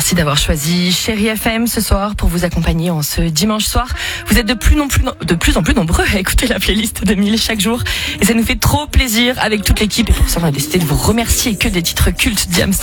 Merci d'avoir choisi Chérie FM ce soir pour vous accompagner en ce dimanche soir. Vous êtes de plus en plus nombreux à écouter la playlist de 1000 chaque jour et ça nous fait trop plaisir avec toute l'équipe et pour ça on a décidé de vous remercier que des titres cultes d'Iam